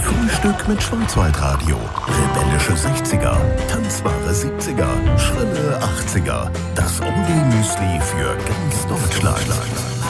Frühstück mit Schwarzwaldradio. Rebellische 60er, tanzbare 70er, schrille 80er. Das Oldie-Müsli für ganz Deutschland.